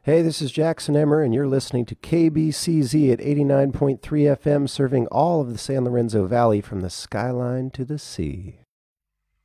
Hey, this is Jackson Emmer, and you're listening to KBCZ at 89.3 FM, serving all of the San Lorenzo Valley from the skyline to the sea.